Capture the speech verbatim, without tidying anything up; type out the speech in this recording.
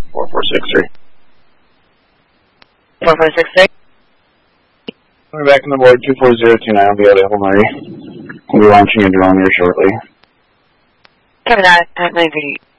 four four six three. four four six three. We're back on the board, two four zero two nine. I'll be out of Hail Mary. We'll be launching a drone here shortly. Copy that at nine thirty.